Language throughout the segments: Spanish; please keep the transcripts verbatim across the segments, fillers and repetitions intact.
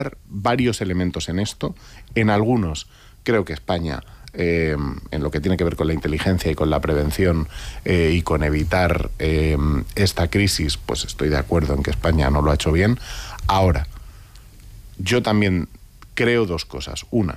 varios elementos en esto. En algunos creo que España, eh, en lo que tiene que ver con la inteligencia y con la prevención eh, y con evitar eh, esta crisis, pues estoy de acuerdo en que España no lo ha hecho bien. Ahora, yo también creo dos cosas. Una,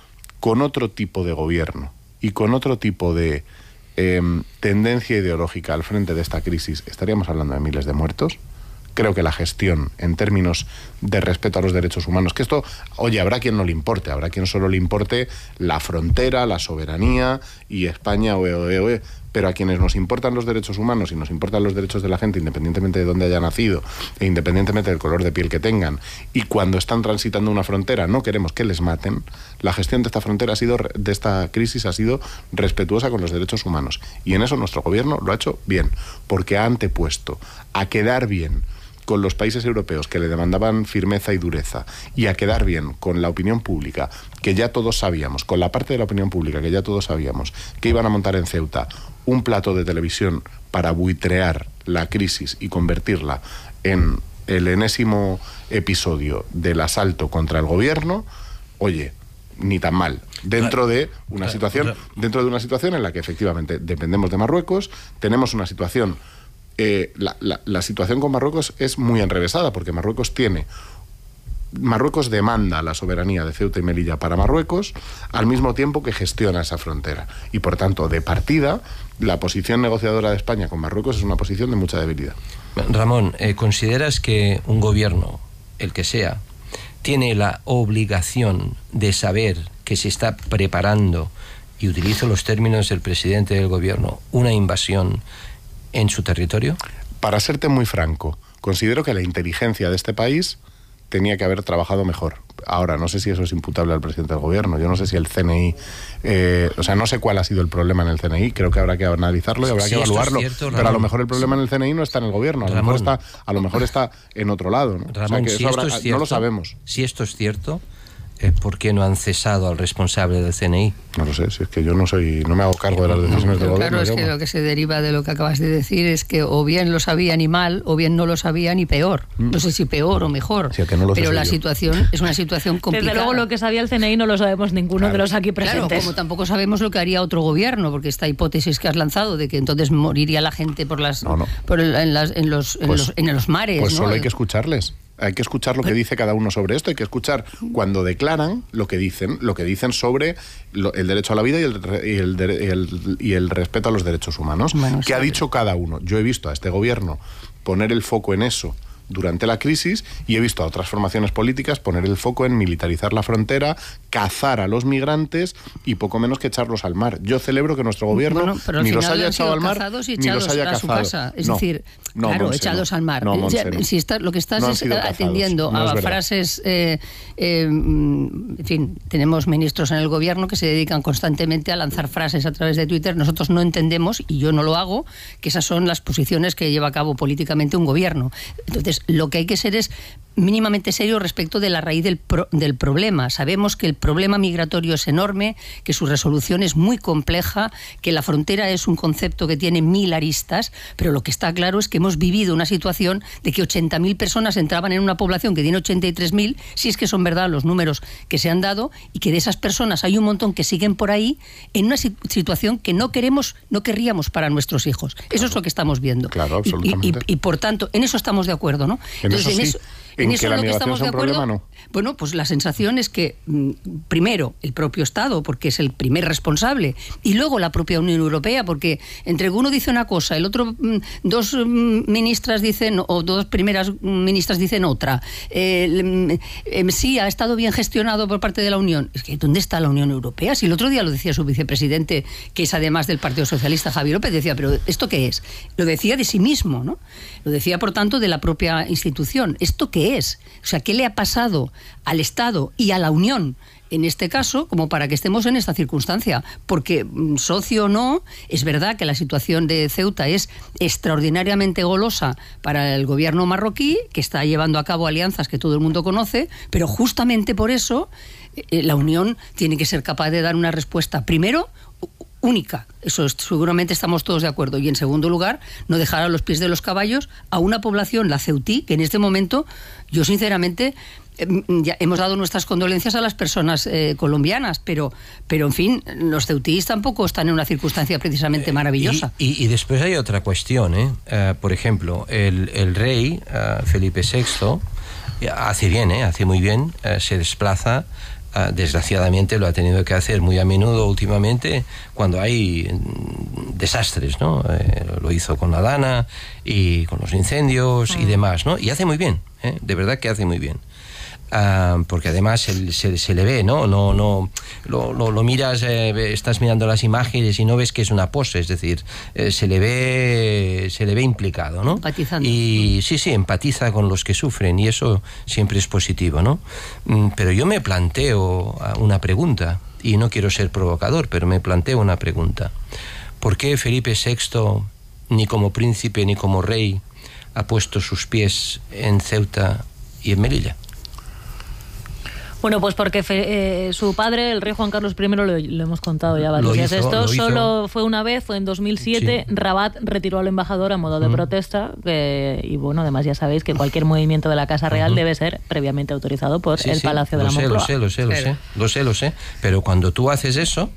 con otro tipo de gobierno y con otro tipo de eh, tendencia ideológica al frente de esta crisis, estaríamos hablando de miles de muertos. Creo que la gestión, en términos de respeto a los derechos humanos, que esto, oye, habrá quien no le importe, habrá quien solo le importe la frontera, la soberanía y España, oe, oe, oe, pero a quienes nos importan los derechos humanos y nos importan los derechos de la gente, independientemente de dónde haya nacido e independientemente del color de piel que tengan, y cuando están transitando una frontera no queremos que les maten, la gestión de esta frontera ha sido, de esta crisis ha sido respetuosa con los derechos humanos. Y en eso nuestro gobierno lo ha hecho bien, porque ha antepuesto a quedar bien con los países europeos que le demandaban firmeza y dureza, y a quedar bien con la opinión pública, que ya todos sabíamos, con la parte de la opinión pública que ya todos sabíamos, que iban a montar en Ceuta un plato de televisión para buitrear la crisis y convertirla en el enésimo episodio del asalto contra el gobierno, oye, ni tan mal, dentro de una situación, dentro de una situación en la que efectivamente dependemos de Marruecos, tenemos una situación Eh, la, la, la situación con Marruecos es muy enrevesada, porque Marruecos tiene Marruecos demanda la soberanía de Ceuta y Melilla para Marruecos al mismo tiempo que gestiona esa frontera, y por tanto, de partida, la posición negociadora de España con Marruecos es una posición de mucha debilidad. Ramón, eh, ¿consideras que un gobierno, el que sea, tiene la obligación de saber que se está preparando, y utilizo los términos del presidente del gobierno, una invasión en su territorio? Para serte muy franco, considero que la inteligencia de este país tenía que haber trabajado mejor. Ahora, no sé si eso es imputable al presidente del gobierno, yo no sé si el C N I, eh, o sea, no sé cuál ha sido el problema en el C N I, creo que habrá que analizarlo y habrá sí, que evaluarlo, es cierto, pero a lo mejor el problema en el C N I no está en el gobierno, a lo, mejor está, a lo mejor está en otro lado, ¿no? Ramón, o sea, que si eso esto habrá, es cierto, no lo sabemos. Si esto es cierto, Eh, ¿por qué no han cesado al responsable del C N I? No lo sé, si es que yo no soy, no me hago cargo de las decisiones del gobierno. Claro, es que lo que se deriva de lo que acabas de decir es que o bien lo sabían y mal, o bien no lo sabían y peor. Mm. No sé si peor o mejor, sí, que no lo pero sé la yo. situación es una situación complicada. Desde luego lo que sabía el C N I no lo sabemos ninguno claro. de los aquí presentes. Claro, como tampoco sabemos lo que haría otro gobierno, porque esta hipótesis que has lanzado de que entonces moriría la gente por las, no, no. Por el, en, las en, los, en, pues, los, en los mares. Pues ¿no? solo hay que escucharles. Hay que escuchar lo que dice cada uno sobre esto, hay que escuchar cuando declaran lo que dicen, lo que dicen sobre lo, el derecho a la vida y el, y, el, y, el, y el respeto a los derechos humanos. Bueno, ¿qué ha dicho cada uno? Yo he visto a este gobierno poner el foco en eso durante la crisis, y he visto a otras formaciones políticas poner el foco en militarizar la frontera, cazar a los migrantes y poco menos que echarlos al mar. Yo celebro que nuestro gobierno bueno, pero ni al los final haya han echado al mar y ni los haya a cazado. Su casa. Es no, decir, no, claro, Monse, echados no. al mar. No, Monse, no. Si está, lo que estás no es atendiendo no a es frases, eh, eh, en fin, tenemos ministros en el gobierno que se dedican constantemente a lanzar frases a través de Twitter. Nosotros no entendemos, y yo no lo hago, que esas son las posiciones que lleva a cabo políticamente un gobierno. Entonces, lo que hay que ser es mínimamente serio respecto de la raíz del, pro, del problema. Sabemos que el problema migratorio es enorme, que su resolución es muy compleja, que la frontera es un concepto que tiene mil aristas, pero lo que está claro es que hemos vivido una situación de que ochenta mil personas entraban en una población que tiene ochenta y tres mil, si es que son verdad los números que se han dado, y que de esas personas hay un montón que siguen por ahí en una situación que no queremos, no querríamos para nuestros hijos. Eso claro. es lo que estamos viendo. Claro, absolutamente. Y, y, y, y por tanto, en eso estamos de acuerdo, ¿no? En Entonces, eso sí. en eso, ¿En, en eso que la lo que migración estamos es de un acuerdo, problema, no? Bueno, pues la sensación es que mm, primero el propio Estado, porque es el primer responsable, y luego la propia Unión Europea, porque entre uno dice una cosa, el otro, mm, dos mm, ministras dicen, o dos primeras ministras dicen otra. Eh, eh, sí, ha estado bien gestionado por parte de la Unión. Es que ¿dónde está la Unión Europea? Si el otro día lo decía su vicepresidente, que es además del Partido Socialista, Javier López, decía, pero ¿esto qué es? Lo decía de sí mismo, ¿no? Lo decía, por tanto, de la propia institución. ¿Esto qué es? O sea, ¿qué le ha pasado al Estado y a la Unión, en este caso, como para que estemos en esta circunstancia? Porque, socio o no, es verdad que la situación de Ceuta es extraordinariamente golosa para el gobierno marroquí, que está llevando a cabo alianzas que todo el mundo conoce, pero justamente por eso eh, la Unión tiene que ser capaz de dar una respuesta, primero, única. Eso es, seguramente estamos todos de acuerdo. Y en segundo lugar, no dejar a los pies de los caballos a una población, la ceutí, que en este momento, yo sinceramente ya hemos dado nuestras condolencias a las personas eh, colombianas, pero, pero en fin, los ceutíes tampoco están en una circunstancia precisamente maravillosa. Y, y, y después hay otra cuestión, ¿eh? Uh, por ejemplo, el, el rey uh, Felipe sexto hace bien, ¿eh? hace muy bien, uh, se desplaza. Uh, desgraciadamente lo ha tenido que hacer muy a menudo últimamente cuando hay mm, desastres, ¿no? Eh, lo hizo con la Dana y con los incendios mm. y demás, ¿no? Y hace muy bien, ¿eh? De verdad que hace muy bien. Uh, porque además se, se, se le ve, ¿no? No, no lo, lo, lo miras, eh, estás mirando las imágenes y no ves que es una pose, es decir, eh, se le ve, se le ve implicado, ¿no? Empatizando. Y sí, sí, empatiza con los que sufren y eso siempre es positivo, ¿no? Mm, pero yo me planteo una pregunta y no quiero ser provocador, pero me planteo una pregunta. ¿Por qué Felipe sexto, ni como príncipe ni como rey, ha puesto sus pies en Ceuta y en Melilla? Bueno, pues porque fe, eh, su padre, el rey Juan Carlos primero, lo, lo hemos contado ya varios días. Esto solo fue una vez, fue en dos mil siete. Sí. Rabat retiró al embajador a modo de mm. protesta. Que, y bueno, además ya sabéis que cualquier movimiento de la Casa Real uh-huh. debe ser previamente autorizado por sí, el sí, Palacio de la Moncloa. Lo sé, lo sé, lo sé, lo sé, lo sé. Pero cuando tú haces eso,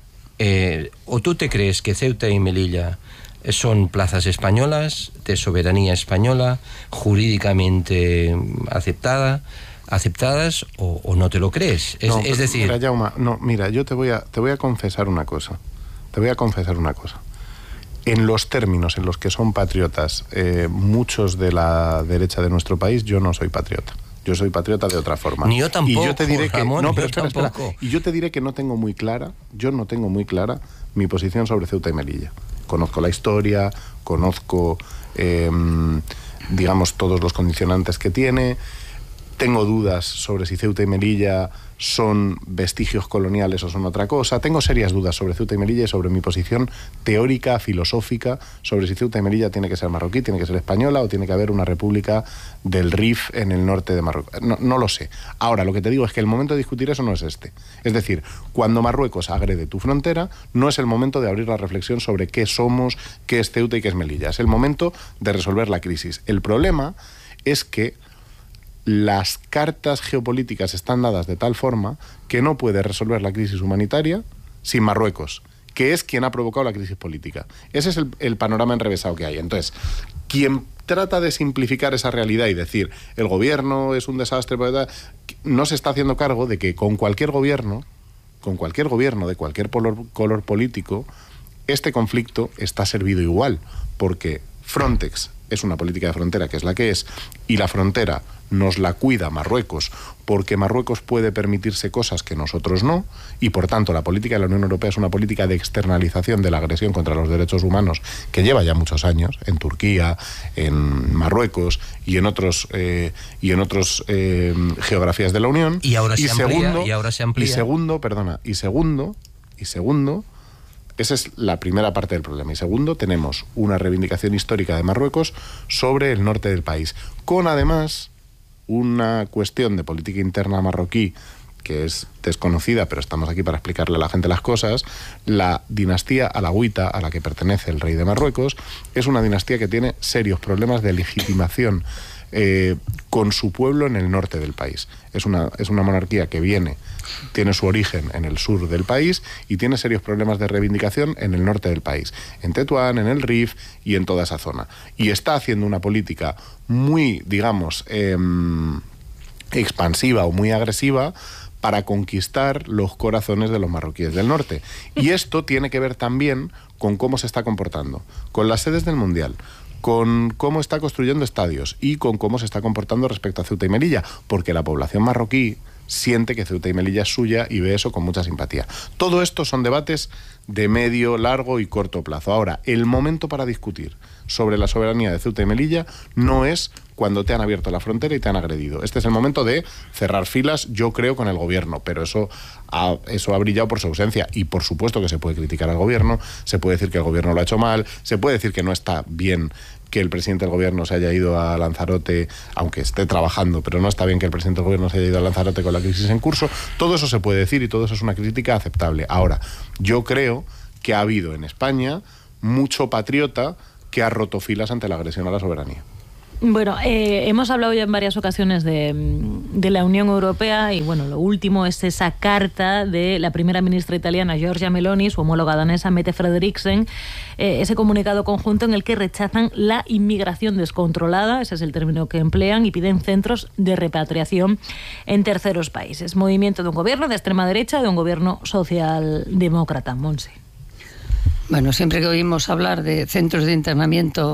eh, o tú te crees que Ceuta y Melilla son plazas españolas, de soberanía española, jurídicamente aceptada, aceptadas o, o no te lo crees. Es, no, es decir... Mira, Jaume, no, mira, yo te voy, a, te voy a confesar una cosa. Te voy a confesar una cosa. En los términos en los que son patriotas eh, muchos de la derecha de nuestro país, yo no soy patriota. Yo soy patriota de otra forma. Ni yo tampoco, y yo te diré que, Ramón, no, pero yo espera, tampoco. espera. Y yo te diré que no tengo muy clara, yo no tengo muy clara mi posición sobre Ceuta y Melilla. Conozco la historia, conozco, eh, digamos, todos los condicionantes que tiene. Tengo dudas sobre si Ceuta y Melilla son vestigios coloniales o son otra cosa. Tengo serias dudas sobre Ceuta y Melilla y sobre mi posición teórica, filosófica, sobre si Ceuta y Melilla tiene que ser marroquí, tiene que ser española o tiene que haber una república del Rif en el norte de Marruecos. No, no lo sé. Ahora, lo que te digo es que el momento de discutir eso no es este. Es decir, cuando Marruecos agrede tu frontera, no es el momento de abrir la reflexión sobre qué somos, qué es Ceuta y qué es Melilla. Es el momento de resolver la crisis. El problema es que las cartas geopolíticas están dadas de tal forma que no puede resolver la crisis humanitaria sin Marruecos, que es quien ha provocado la crisis política. Ese es el, el panorama enrevesado que hay. Entonces, quien trata de simplificar esa realidad y decir el gobierno es un desastre, no se está haciendo cargo de que con cualquier gobierno, con cualquier gobierno de cualquier color, color político, este conflicto está servido igual, porque Frontex es una política de frontera que es la que es, y la frontera nos la cuida Marruecos, porque Marruecos puede permitirse cosas que nosotros no, y por tanto la política de la Unión Europea es una política de externalización de la agresión contra los derechos humanos que lleva ya muchos años, en Turquía, en Marruecos y en otros eh, y en otros eh, geografías de la Unión. Y ahora se y amplía, segundo, y ahora se amplía. Y segundo, perdona, y segundo, y segundo, esa es la primera parte del problema. Y segundo, tenemos una reivindicación histórica de Marruecos sobre el norte del país, con además una cuestión de política interna marroquí que es desconocida, pero estamos aquí para explicarle a la gente las cosas. La dinastía alauita a la que pertenece el rey de Marruecos es una dinastía que tiene serios problemas de legitimación eh, con su pueblo en el norte del país. Es una, es una monarquía que viene, tiene su origen en el sur del país y tiene serios problemas de reivindicación en el norte del país, en Tetuán, en el Rif y en toda esa zona. Y está haciendo una política muy, digamos, eh, expansiva o muy agresiva para conquistar los corazones de los marroquíes del norte. Y esto tiene que ver también con cómo se está comportando, con las sedes del Mundial, con cómo está construyendo estadios y con cómo se está comportando respecto a Ceuta y Melilla, porque la población marroquí siente que Ceuta y Melilla es suya y ve eso con mucha simpatía. Todo esto son debates de medio, largo y corto plazo. Ahora, el momento para discutir sobre la soberanía de Ceuta y Melilla no es cuando te han abierto la frontera y te han agredido. Este es el momento de cerrar filas, yo creo, con el gobierno, pero eso ha, eso ha brillado por su ausencia y por supuesto que se puede criticar al gobierno, se puede decir que el gobierno lo ha hecho mal, se puede decir que no está bien que el presidente del gobierno se haya ido a Lanzarote, aunque esté trabajando, pero no está bien que el presidente del gobierno se haya ido a Lanzarote con la crisis en curso. Todo eso se puede decir y todo eso es una crítica aceptable. Ahora, yo creo que ha habido en España mucho patriota que ha roto filas ante la agresión a la soberanía. Bueno, eh, hemos hablado ya en varias ocasiones de, de la Unión Europea y bueno, lo último es esa carta de la primera ministra italiana Giorgia Meloni, su homóloga danesa Mette Frederiksen, eh, ese comunicado conjunto en el que rechazan la inmigración descontrolada, ese es el término que emplean, y piden centros de repatriación en terceros países. Movimiento de un gobierno de extrema derecha, de un gobierno socialdemócrata. Monse. Bueno, siempre que oímos hablar de centros de internamiento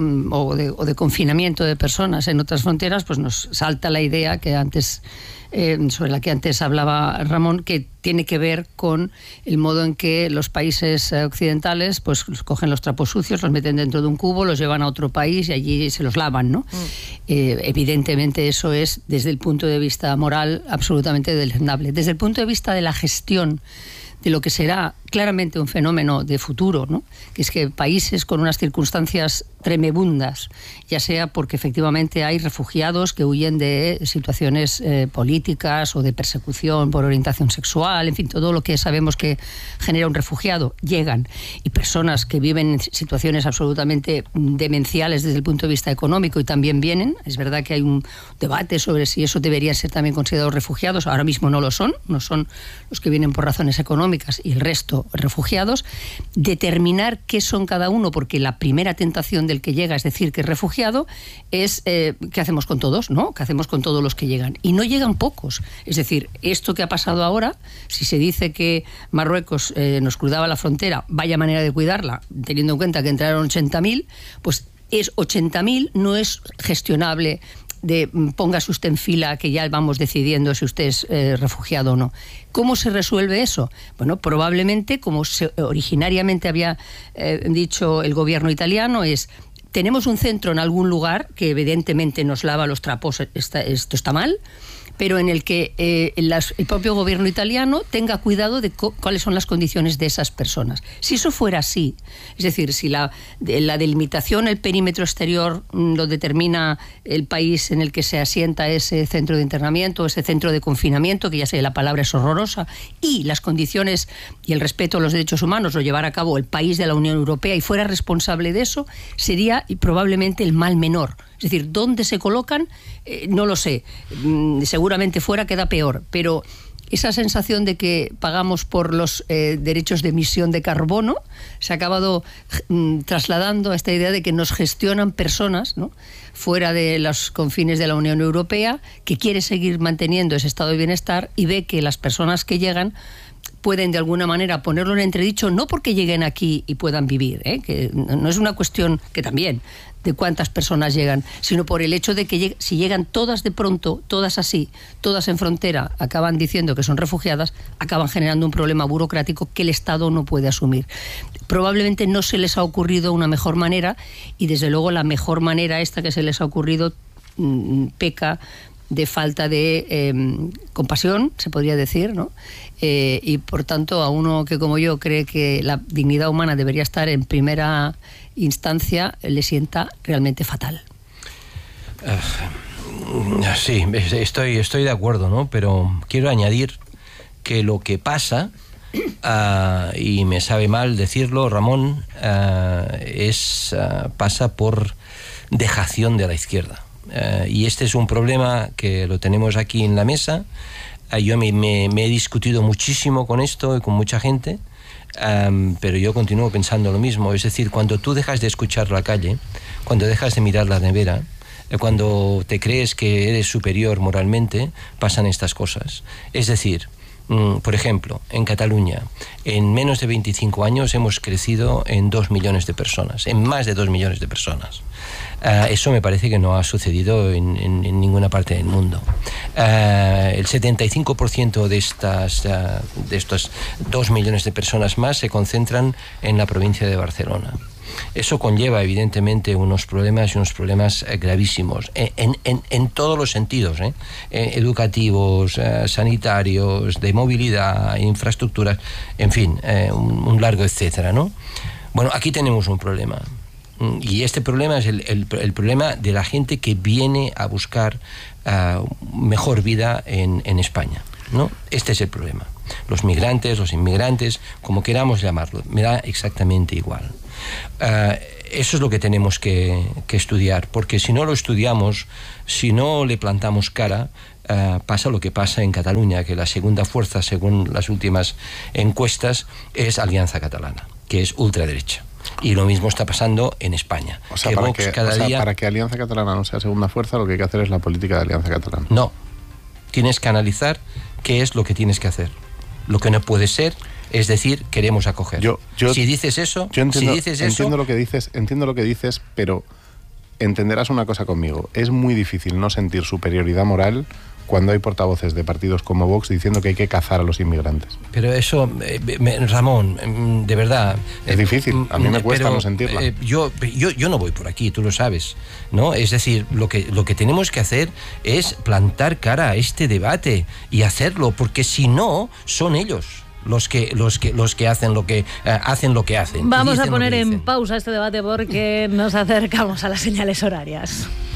o de, o de confinamiento de personas en otras fronteras, pues nos salta la idea que antes, eh, sobre la que antes hablaba Ramón, que tiene que ver con el modo en que los países occidentales pues cogen los trapos sucios, los meten dentro de un cubo, los llevan a otro país y allí se los lavan, ¿no? Mm. Eh, evidentemente eso es, desde el punto de vista moral, absolutamente deleznable. Desde el punto de vista de la gestión de lo que será claramente un fenómeno de futuro, ¿no? Que es que países con unas circunstancias tremebundas, ya sea porque efectivamente hay refugiados que huyen de situaciones eh, políticas o de persecución por orientación sexual, en fin, todo lo que sabemos que genera un refugiado, llegan, y personas que viven en situaciones absolutamente demenciales desde el punto de vista económico y también vienen. Es verdad que hay un debate sobre si eso debería ser también considerados refugiados, ahora mismo no lo son, no son los que vienen por razones económicas y el resto refugiados. Determinar qué son cada uno, porque la primera tentación del que llega es decir que es refugiado, es eh, ¿qué hacemos con todos? ¿No? ¿Qué hacemos con todos los que llegan? Y no llegan pocos. Es decir, esto que ha pasado ahora, si se dice que Marruecos eh, nos cruzaba la frontera, vaya manera de cuidarla, teniendo en cuenta que entraron ochenta mil, pues es ochenta mil, no es gestionable de póngase usted en fila que ya vamos decidiendo si usted es eh, refugiado o no. ¿Cómo se resuelve eso? Bueno, probablemente, como se, originariamente había eh, dicho el gobierno italiano, es: tenemos un centro en algún lugar que evidentemente nos lava los trapos, está, esto está mal, pero en el que eh, las, el propio gobierno italiano tenga cuidado de co- cuáles son las condiciones de esas personas. Si eso fuera así, es decir, si la, de, la delimitación, el perímetro exterior mm, lo determina el país en el que se asienta ese centro de internamiento, ese centro de confinamiento, que ya sé, la palabra es horrorosa, y las condiciones y el respeto a los derechos humanos lo llevara a cabo el país de la Unión Europea y fuera responsable de eso, sería y probablemente el mal menor. Es decir, ¿dónde se colocan? Eh, no lo sé. Mm, seguramente fuera queda peor, pero esa sensación de que pagamos por los eh, derechos de emisión de carbono se ha acabado mm, trasladando a esta idea de que nos gestionan personas, ¿no?, fuera de los confines de la Unión Europea, que quiere seguir manteniendo ese estado de bienestar y ve que las personas que llegan pueden de alguna manera ponerlo en entredicho, no porque lleguen aquí y puedan vivir, ¿eh? Que no es una cuestión, que también, de cuántas personas llegan, sino por el hecho de que lleg- si llegan todas de pronto, todas así, todas en frontera, acaban diciendo que son refugiadas, acaban generando un problema burocrático que el Estado no puede asumir. Probablemente no se les ha ocurrido una mejor manera, y desde luego la mejor manera esta que se les ha ocurrido mmm, peca de falta de eh, compasión, se podría decir, ¿no? Eh, y por tanto, a uno que como yo cree que la dignidad humana debería estar en primera instancia, le sienta realmente fatal. Uh, sí, estoy, estoy de acuerdo, ¿no? Pero quiero añadir que lo que pasa, uh, y me sabe mal decirlo, Ramón, uh, es uh, pasa por dejación de la izquierda. Uh, y este es un problema que lo tenemos aquí en la mesa. Uh, yo me, me, me he discutido muchísimo con esto y con mucha gente, um, pero yo continúo pensando lo mismo. Es decir, cuando tú dejas de escuchar la calle, cuando dejas de mirar la nevera, uh, cuando te crees que eres superior moralmente, pasan estas cosas. Es decir, um, por ejemplo, en Cataluña, en menos de veinticinco años hemos crecido en dos millones de personas, en más de dos millones de personas. Uh, eso me parece que no ha sucedido en, en, en ninguna parte del mundo. Uh, el setenta y cinco por ciento de estas uh, de estos dos millones de personas más se concentran en la provincia de Barcelona. Eso conlleva evidentemente unos problemas y unos problemas eh, gravísimos en, en, en todos los sentidos, ¿eh? Eh, educativos, eh, sanitarios, de movilidad, infraestructuras, en fin, eh, un, un largo etcétera, ¿no? Bueno, aquí tenemos un problema. Y este problema es el, el, el problema de la gente que viene a buscar uh, mejor vida en, en España, ¿no? Este es el problema. Los migrantes, los inmigrantes, como queramos llamarlo, me da exactamente igual. Uh, eso es lo que tenemos que, que estudiar, porque si no lo estudiamos, si no le plantamos cara, uh, pasa lo que pasa en Cataluña, que la segunda fuerza, según las últimas encuestas, es Alianza Catalana, que es ultraderecha. Y lo mismo está pasando en España. O sea, que para, Vox que, cada o sea día... para que Alianza Catalana no sea segunda fuerza, lo que hay que hacer es la política de Alianza Catalana. No. Tienes que analizar qué es lo que tienes que hacer. Lo que no puede ser es decir, queremos acoger. Yo, yo, si dices eso, yo entiendo, si dices entiendo eso... lo que dices, entiendo lo que dices, pero entenderás una cosa conmigo. Es muy difícil no sentir superioridad moral cuando hay portavoces de partidos como Vox diciendo que hay que cazar a los inmigrantes. Pero eso, eh, me, Ramón, de verdad... Es eh, difícil, a mí me cuesta pero, no sentirla. Eh, yo, yo, yo no voy por aquí, tú lo sabes, ¿no? Es decir, lo que, lo que tenemos que hacer es plantar cara a este debate y hacerlo, porque si no, son ellos los que los que los que hacen lo que uh, hacen lo que hacen. Vamos a poner en pausa este debate porque nos acercamos a las señales horarias.